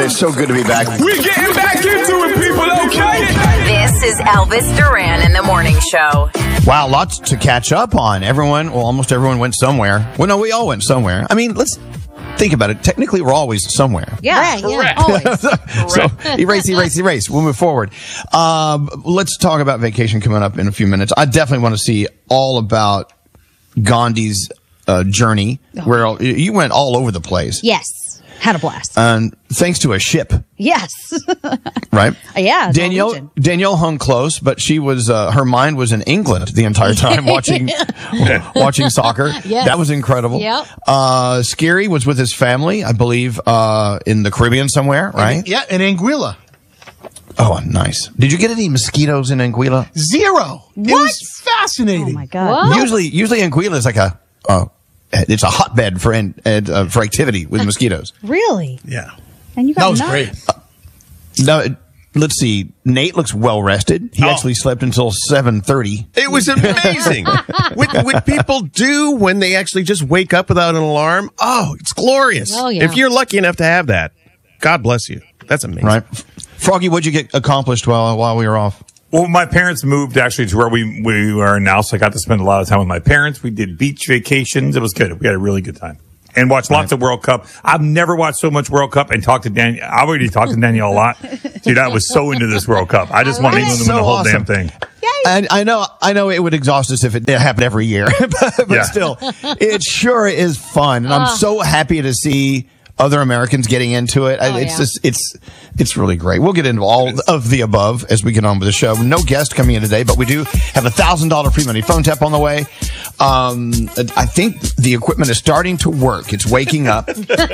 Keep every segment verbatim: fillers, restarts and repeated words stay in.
It's so good to be back. We're getting back into it, people, okay? This is Elvis Duran in the Morning Show. Wow, lots to catch up on. Everyone, well, almost everyone went somewhere. Well, no, we all went somewhere. I mean, let's think about it. Technically, we're always somewhere. Yeah, Right, yeah. always. So, erase, erase, erase. We'll move forward. Um, let's talk about vacation coming up in a few minutes. I definitely want to see all about Gandhi's uh, journey, where all, you went all over the place. Yes. Had a blast. And thanks to a ship, Yes. right? Yeah. Danielle Norwegian. Danielle hung close, but she was uh, her mind was in England the entire time watching watching soccer. Yes. That was incredible. Yep. Uh, Scary was with his family, I believe, uh, in the Caribbean somewhere, right? Yeah, in Anguilla. Oh, nice. Did you get any mosquitoes in Anguilla? Zero. It was fascinating. Oh, my God. Usually, usually Anguilla is like a uh, it's a hotbed for and uh, for activity with mosquitoes. Really? Yeah. And you got That was none? great. No, it- let's see. Nate looks well rested. He Oh. actually slept until seven thirty. It was amazing. what, what people do when they actually just wake up without an alarm, oh, it's glorious. Oh, yeah. If you're lucky enough to have that, God bless you. That's amazing. Right, Froggy, what'd you get accomplished while while we were off? Well, my parents moved actually to where we, we are now, so I got to spend a lot of time with my parents. We did beach vacations. It was good. We had a really good time. And watched lots of World Cup. I've never watched so much World Cup and talked to Daniel. I already talked to Danielle a lot. Dude, I was so into this World Cup. I just wanted England to win So the whole awesome. damn thing. And I know, I know it would exhaust us if it did happen every year, but, but Yeah. still, it sure is fun, and I'm so happy to see other Americans getting into it. Oh, it's yeah. just, it's, it's really great. We'll get into all of the above as we get on with the show. No guest coming in today, but we do have a thousand dollar free money phone tap on the way. Um, I think the equipment is starting to work. It's waking up.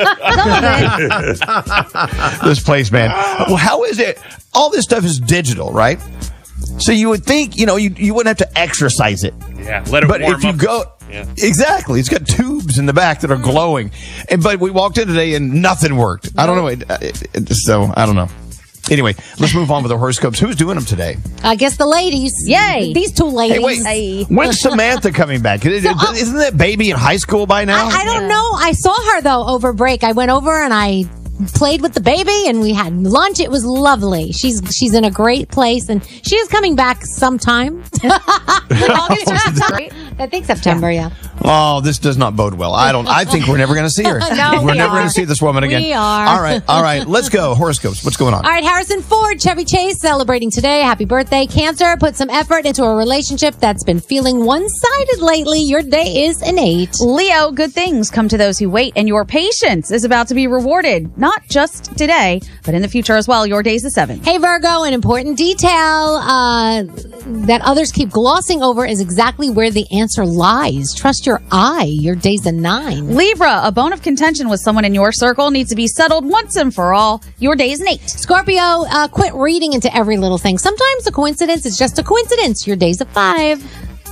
This place, man. Well, how is it? All this stuff is digital, right? So you would think, you know, you, you wouldn't have to exercise it. Yeah, let it But warm if you up. go, Yeah. exactly, it's got tubes in the back that are glowing. And but we walked in today and nothing worked. I don't know. It, it, it, so I don't know. Anyway, let's move on with the horoscopes. Who's doing them today? I guess the ladies. Yay. These two ladies. Hey, wait. Hey. When's Samantha coming back? Isn't uh, that baby in high school by now? I, I don't know. I saw her, though, over break. I went over and I played with the baby and we had lunch. It was lovely. She's she's in a great place and she is coming back sometime. August or September. I think September, yeah. Oh, this does not bode well. I don't. I think we're never going to see her. No, we're we never are. going to see this woman again. We are. All right, all right. Let's go. Horoscopes. What's going on? All right, Harrison Ford, Chevy Chase celebrating today. Happy birthday. Cancer, put some effort into a relationship that's been feeling one-sided lately. Your day is an eight. Leo, good things come to those who wait, and your patience is about to be rewarded. Not just today, but in the future as well. Your day's a seven. Hey, Virgo, an important detail uh, that others keep glossing over is exactly where the answer lies. Trust your eye. Your day's a nine. Libra, a bone of contention with someone in your circle needs to be settled once and for all. Your day is an eight. Scorpio, uh, quit reading into every little thing. Sometimes a coincidence is just a coincidence. Your day's a five.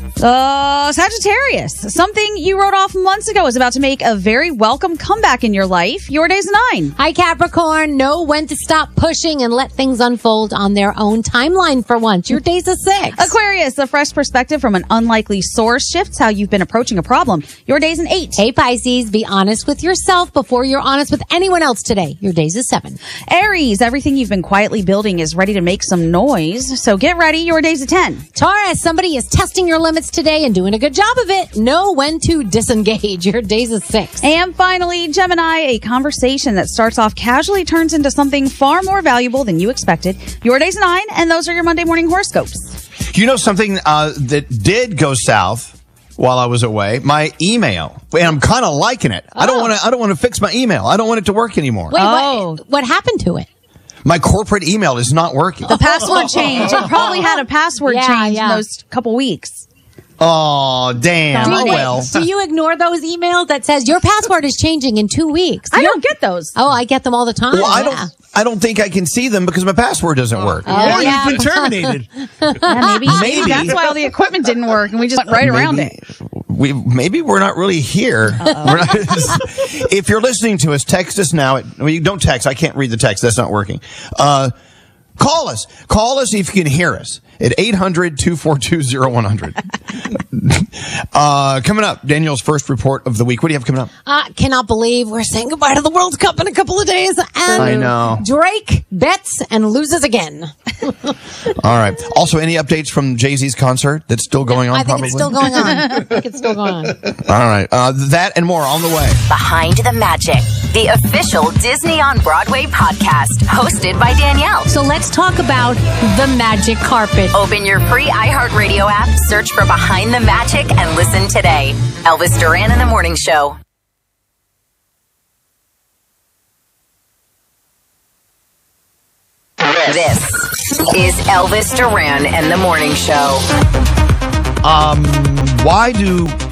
Uh, Sagittarius, something you wrote off months ago is about to make a very welcome comeback in your life. Your day's a nine. Hi, Capricorn. Know when to stop pushing and let things unfold on their own timeline for once. Your day's a six. Aquarius, a fresh perspective from an unlikely source shifts how you've been approaching a problem. Your day's an eight. Hey, Pisces, be honest with yourself before you're honest with anyone else today. Your day's a seven. Aries, everything you've been quietly building is ready to make some noise. So get ready. Your day's a ten. Taurus, somebody is testing your limits today and doing a good job of it. Know when to disengage. Your day's a six. And finally, Gemini, a conversation that starts off casually turns into something far more valuable than you expected. Your day's a nine, and those are your Monday morning horoscopes. You know something uh, that did go south while I was away? My email, and I'm kind of liking it. I don't want to. I don't want to fix my email. I don't want it to work anymore. Wait, Oh. what, what happened to it? My corporate email is not working. The password change. It probably had a password Yeah, change yeah. in those couple weeks. Oh, damn. Do Oh, you- well. Do you ignore those emails that says your password is changing in two weeks? I don't get those. Oh, I get them all the time. Well, I yeah. don't. I don't think I can see them because my password doesn't work. Oh, Or yeah. you've been terminated. Yeah, maybe, maybe Maybe. that's why all the equipment didn't work, and we just went right around Maybe- it. We maybe we're not really here. We're not, if you're listening to us, text us now. At, well, you don't text. I can't read the text. That's not working. Uh, Call us. Call us if you can hear us at eight hundred, two four two, oh one hundred. uh, coming up, Danielle's first report of the week. What do you have coming up? I cannot believe we're saying goodbye to the World Cup in a couple of days. And I know. Drake bets and loses again. All right. Also, any updates from Jay-Z's concert that's still going on? I think probably? it's still going on. I think it's still going on. All right. Uh, that and more on the way. Behind the Magic, the official Disney on Broadway podcast, hosted by Danielle. So let's talk about the magic carpet. Open your free iHeartRadio app, search for Behind the Magic, and listen today. Elvis Duran in the Morning Show. This is Elvis Duran and the Morning Show. Um, why do